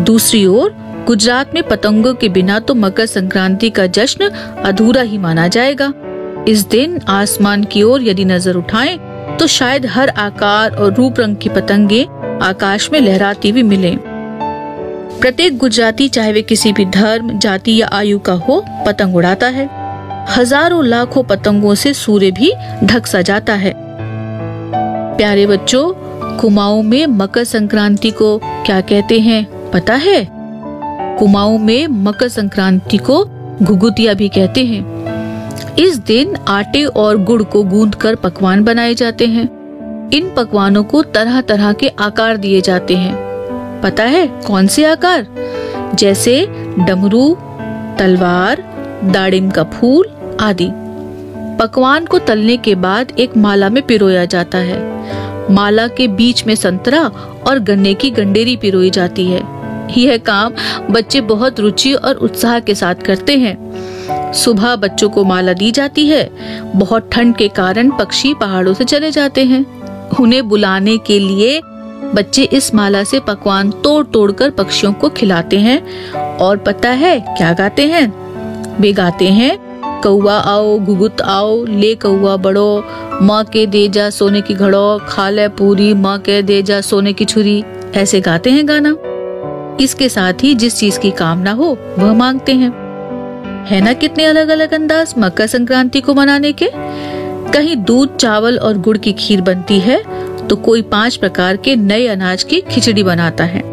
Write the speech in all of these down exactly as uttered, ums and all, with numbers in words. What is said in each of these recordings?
दूसरी ओर गुजरात में पतंगों के बिना तो मकर संक्रांति का जश्न अधूरा ही माना जाएगा। इस दिन आसमान की ओर यदि नजर उठाएं तो शायद हर आकार और रूप रंग की पतंगे आकाश में लहराती हुई मिलें। प्रत्येक गुजराती चाहे वे किसी भी धर्म, जाति या आयु का हो, पतंग उड़ाता है। हजारों लाखों पतंगों से सूर्य भी ढक सा जाता है। प्यारे बच्चों, कुमाऊं में मकर संक्रांति को क्या कहते हैं पता है? कुमाऊं में मकर संक्रांति को घुघुतिया भी कहते हैं। इस दिन आटे और गुड़ को गूंथकर पकवान बनाए जाते हैं। इन पकवानों को तरह तरह के आकार दिए जाते हैं। पता है कौन से आकार? जैसे डमरू, तलवार, दाड़िम का फूल आदि। पकवान को तलने के बाद एक माला में पिरोया जाता है। माला के बीच में संतरा और गन्ने की गंडेरी पिरोई जाती है। यह काम बच्चे बहुत रुचि और उत्साह के साथ करते हैं। सुबह बच्चों को माला दी जाती है। बहुत ठंड के कारण पक्षी पहाड़ों से चले जाते हैं। उन्हें बुलाने के लिए बच्चे इस माला से पकवान तोड़ तोड़ कर पक्षियों को खिलाते हैं। और पता है क्या गाते हैं? वे गाते हैं, कौआ आओ घुघुत आओ, ले कौआ बड़ो, माँ के दे जा सोने की घड़ो, खा ले पूरी माँ के दे जा सोने की छुरी। ऐसे गाते हैं गाना। इसके साथ ही जिस चीज की कामना हो वह मांगते हैं। है ना कितने अलग अलग अंदाज मकर संक्रांति को मनाने के। कहीं दूध, चावल और गुड़ की खीर बनती है तो कोई पांच प्रकार के नए अनाज की खिचड़ी बनाता है।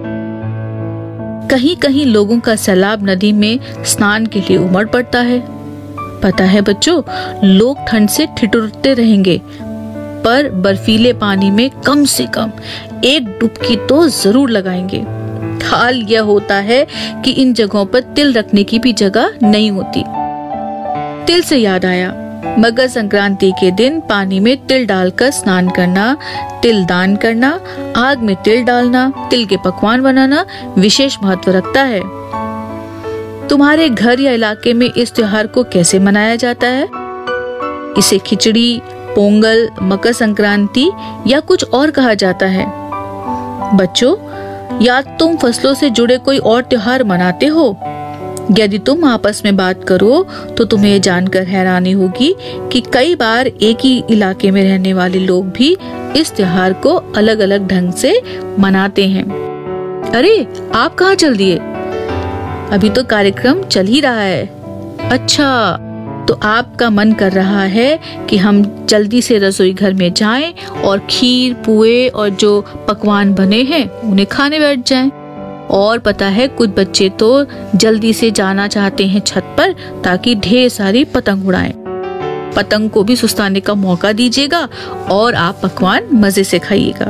कहीं कहीं लोगों का सैलाब नदी में स्नान के लिए उमड़ पड़ता है। पता है बच्चों, लोग ठंड से ठिठुरते रहेंगे, पर बर्फीले पानी में कम से कम एक डुबकी तो जरूर लगाएंगे। हाल यह होता है कि इन जगहों पर तिल रखने की भी जगह नहीं होती। तिल से याद आया, मकर संक्रांति के दिन पानी में तिल डालकर स्नान करना, तिल दान करना, आग में तिल डालना, तिल के पकवान बनाना विशेष महत्व रखता है। तुम्हारे घर या इलाके में इस त्योहार को कैसे मनाया जाता है? इसे खिचड़ी, पोंगल, मकर संक्रांति या कुछ और कहा जाता है? बच्चों, या तुम फसलों से जुड़े कोई और त्योहार मनाते हो? यदि तुम आपस में बात करो तो तुम्हें जानकर हैरानी होगी कि कई बार एक ही इलाके में रहने वाले लोग भी इस त्योहार को अलग अलग ढंग से मनाते हैं। अरे, आप कहाँ चल दिए? अभी तो कार्यक्रम चल ही रहा है। अच्छा, तो आपका मन कर रहा है कि हम जल्दी से रसोई घर में जाएं और खीर, पुए और जो पकवान बने हैं उन्हें खाने बैठ जाएं। और पता है कुछ बच्चे तो जल्दी से जाना चाहते हैं छत पर ताकि ढेर सारी पतंग उड़ाएं। पतंग को भी सुस्ताने का मौका दीजिएगा और आप पकवान मजे से खाइएगा।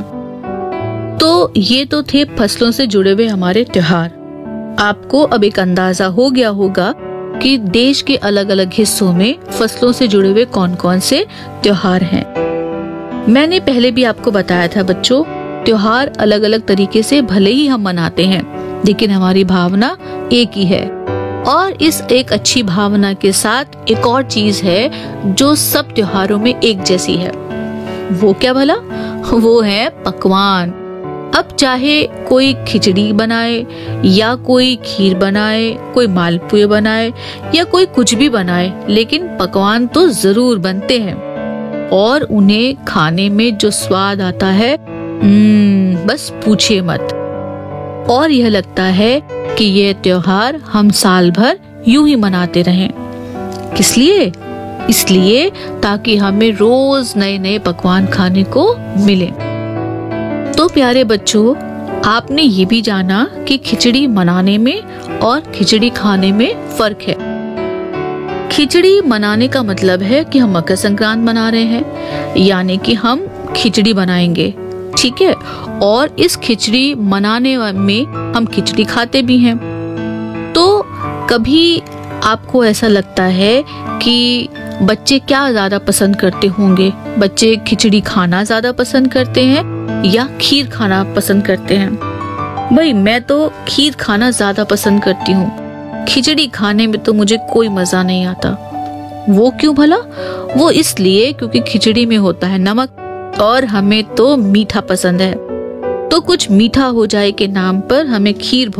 तो ये तो थे फसलों से जुड़े हुए हमारे त्योहार। आपको अब एक अंदाजा हो गया होगा कि देश के अलग अलग हिस्सों में फसलों से जुड़े हुए कौन कौन से त्योहार हैं। मैंने पहले भी आपको बताया था बच्चों, त्योहार अलग अलग तरीके से भले ही हम मनाते हैं, लेकिन हमारी भावना एक ही है। और इस एक अच्छी भावना के साथ एक और चीज है जो सब त्योहारों में एक जैसी है। वो क्या भला? वो है पकवान। अब चाहे कोई खिचड़ी बनाए या कोई खीर बनाए, कोई मालपुए बनाए या कोई कुछ भी बनाए, लेकिन पकवान तो जरूर बनते हैं। और उन्हें खाने में जो स्वाद आता है, बस पूछिए मत। और यह लगता है कि यह त्योहार हम साल भर यूं ही मनाते रहें। किस लिए? इसलिए ताकि हमें रोज नए नए पकवान खाने को मिले। तो प्यारे बच्चों, आपने ये भी जाना कि खिचड़ी मनाने में और खिचड़ी खाने में फर्क है। खिचड़ी मनाने का मतलब है कि हम मकर संक्रांत मना रहे हैं, यानी कि हम खिचड़ी बनाएंगे, ठीक है। और इस खिचड़ी मनाने में हम खिचड़ी खाते भी हैं। तो कभी आपको ऐसा लगता है कि बच्चे क्या ज्यादा पसंद करते होंगे? बच्चे खिचड़ी खाना ज्यादा पसंद करते हैं या खीर खाना पसंद करते हैं? भाई, मैं तो खीर खाना ज्यादा पसंद करती हूँ। खिचड़ी खाने में तो मुझे कोई मजा नहीं आता। वो क्यों भला? वो इसलिए क्योंकि खिचड़ी में होता है नमक और हमें तो मीठा पसंद है। तो कुछ मीठा हो जाए के नाम पर हमें खीर